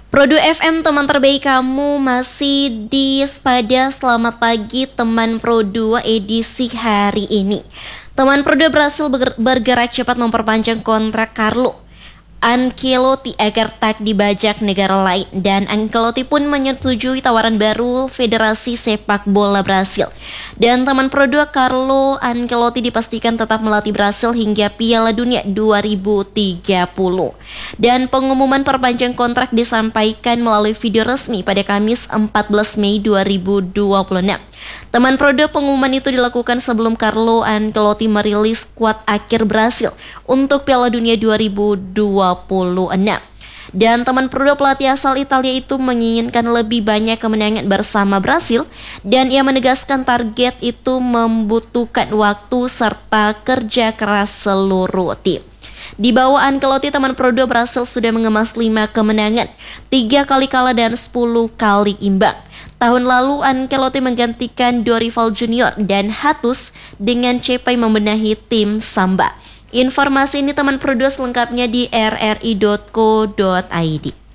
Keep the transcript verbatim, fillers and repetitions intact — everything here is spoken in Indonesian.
Produ F M, teman terbaik kamu, masih di Spada. Selamat pagi teman Produ edisi hari ini. Teman Produ berhasil bergerak cepat memperpanjang kontrak Carlo Ancelotti agar tak dibajak negara lain, dan Ancelotti pun menyetujui tawaran baru Federasi Sepak Bola Brasil. Dan teman Produ, Carlo Ancelotti dipastikan tetap melatih Brasil hingga Piala Dunia dua ribu tiga puluh. Dan pengumuman perpanjang kontrak disampaikan melalui video resmi pada Kamis empat belas Mei dua ribu dua puluh enam. Teman Produ, pengumuman itu dilakukan sebelum Carlo Ancelotti merilis skuad akhir Brasil untuk Piala Dunia dua ribu dua puluh enam. Dan teman Produ, pelatih asal Italia itu menginginkan lebih banyak kemenangan bersama Brasil, dan ia menegaskan target itu membutuhkan waktu serta kerja keras seluruh tim. Di bawah Ancelotti, teman Produ, Brasil sudah mengemas lima kemenangan, tiga kali kalah dan sepuluh kali imbang. Tahun lalu Ancelotti menggantikan Dorival Junior dan Hatus dengan Cepai membenahi tim Samba. Informasi ini teman Produ selengkapnya di r r i dot co dot i d.